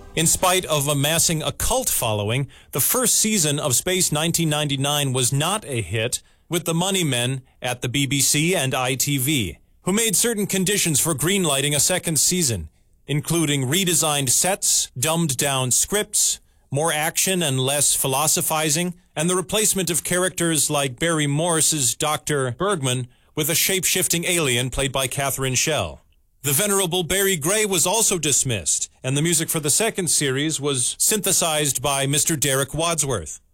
In spite of amassing a cult following, the first season of Space 1999 was not a hit, with the money men at the BBC and ITV, who made certain conditions for greenlighting a second season, including redesigned sets, dumbed-down scripts, more action and less philosophizing, and the replacement of characters like Barry Morris's Dr. Bergman with a shape-shifting alien played by Catherine Schell. The venerable Barry Gray was also dismissed, and the music for the second series was synthesized by Mr. Derek Wadsworth.